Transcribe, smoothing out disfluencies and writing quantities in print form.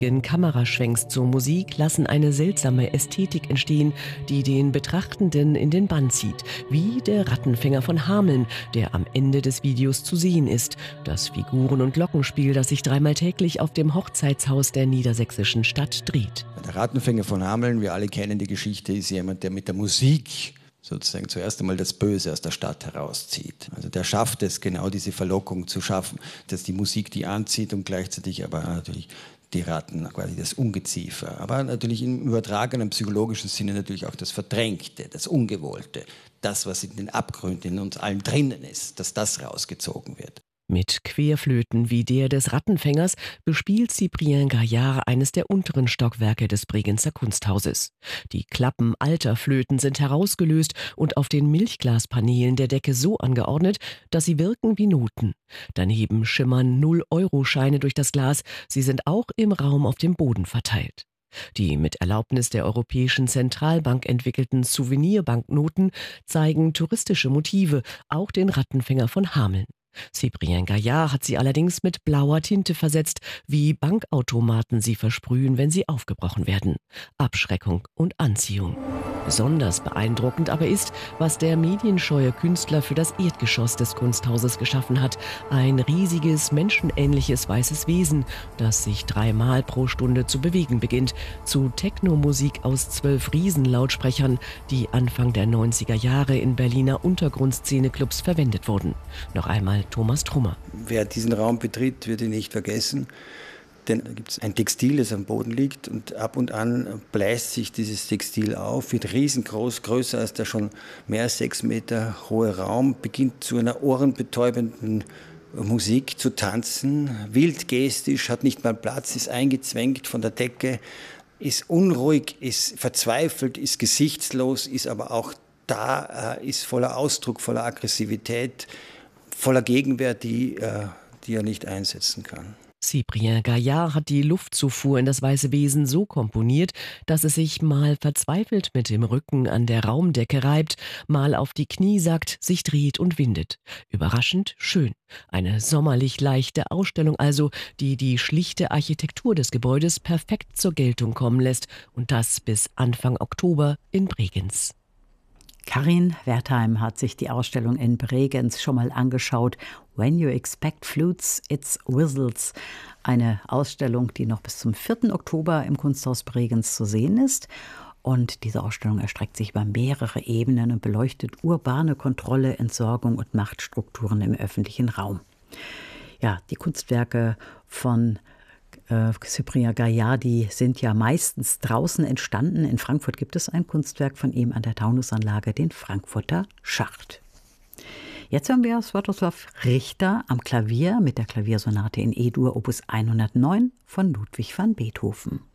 In Kameraschwenks zur Musik lassen eine seltsame Ästhetik entstehen, die den Betrachtenden in den Bann zieht, wie der Rattenfänger von Hameln, der am Ende des Videos zu sehen ist. Das Figuren- und Glockenspiel, das sich dreimal täglich auf dem Hochzeitshaus der niedersächsischen Stadt dreht. Der Rattenfänger von Hameln, wir alle kennen die Geschichte, ist jemand, der mit der Musik sozusagen zuerst einmal das Böse aus der Stadt herauszieht. Also der schafft es, genau diese Verlockung zu schaffen, dass die Musik die anzieht und gleichzeitig aber natürlich die Ratten, quasi das Ungeziefer. Aber natürlich im übertragenen psychologischen Sinne natürlich auch das Verdrängte, das Ungewollte, das, was in den Abgründen in uns allen drinnen ist, dass das rausgezogen wird. Mit Querflöten wie der des Rattenfängers bespielt Cyprien Gaillard eines der unteren Stockwerke des Bregenzer Kunsthauses. Die Klappen alter Flöten sind herausgelöst und auf den Milchglaspaneelen der Decke so angeordnet, dass sie wirken wie Noten. Daneben schimmern 0-Euro-Scheine durch das Glas, sie sind auch im Raum auf dem Boden verteilt. Die mit Erlaubnis der Europäischen Zentralbank entwickelten Souvenirbanknoten zeigen touristische Motive, auch den Rattenfänger von Hameln. Cyprien Gaillard hat sie allerdings mit blauer Tinte versetzt, wie Bankautomaten sie versprühen, wenn sie aufgebrochen werden. Abschreckung und Anziehung. Besonders beeindruckend aber ist, was der medienscheue Künstler für das Erdgeschoss des Kunsthauses geschaffen hat. Ein riesiges, menschenähnliches weißes Wesen, das sich 3-mal pro Stunde zu bewegen beginnt, zu Techno-Musik aus 12 Riesenlautsprechern, die Anfang der 90er Jahre in Berliner Untergrundszene-Clubs verwendet wurden. Noch einmal Thomas Trummer. Wer diesen Raum betritt, wird ihn nicht vergessen. Denn da gibt es ein Textil, das am Boden liegt und ab und an bläst sich dieses Textil auf, wird riesengroß, größer als der schon mehr als 6 Meter hohe Raum, beginnt zu einer ohrenbetäubenden Musik zu tanzen, wild gestisch, hat nicht mal Platz, ist eingezwängt von der Decke, ist unruhig, ist verzweifelt, ist gesichtslos, ist aber auch da, ist voller Ausdruck, voller Aggressivität, voller Gegenwehr, die er nicht einsetzen kann. Cyprien Gaillard hat die Luftzufuhr in das weiße Wesen so komponiert, dass es sich mal verzweifelt mit dem Rücken an der Raumdecke reibt, mal auf die Knie sackt, sich dreht und windet. Überraschend schön. Eine sommerlich leichte Ausstellung also, die die schlichte Architektur des Gebäudes perfekt zur Geltung kommen lässt. Und das bis Anfang Oktober in Bregenz. Karin Wertheim hat sich die Ausstellung in Bregenz schon mal angeschaut. When you expect flutes, it's whistles. Eine Ausstellung, die noch bis zum 4. Oktober im Kunsthaus Bregenz zu sehen ist. Und diese Ausstellung erstreckt sich über mehrere Ebenen und beleuchtet urbane Kontrolle, Entsorgung und Machtstrukturen im öffentlichen Raum. Ja, die Kunstwerke von Cyprien Gaillard, die sind ja meistens draußen entstanden. In Frankfurt gibt es ein Kunstwerk von ihm an der Taunusanlage, den Frankfurter Schacht. Jetzt hören wir Swiatoslav Richter am Klavier mit der Klaviersonate in E-Dur Opus 109 von Ludwig van Beethoven.